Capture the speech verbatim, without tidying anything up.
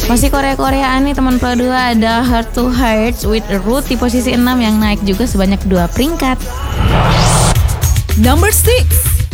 Masih Korea-Koreaan nih teman Pro dua, ada Heart to Heart with Root di posisi enam yang naik juga sebanyak dua peringkat. Number six.